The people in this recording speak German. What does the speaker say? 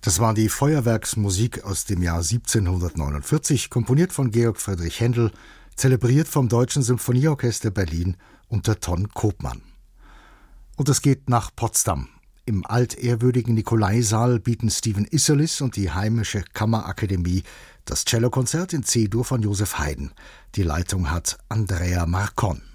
Das war die Feuerwerksmusik aus dem Jahr 1749, komponiert von Georg Friedrich Händel, zelebriert vom Deutschen Symphonieorchester Berlin unter Ton Kopmann. Und es geht nach Potsdam. Im altehrwürdigen Nikolaisaal bieten Stephen Isserlis und die Heimische Kammerakademie das Cellokonzert in C-Dur von Joseph Haydn. Die Leitung hat Andrea Marcon.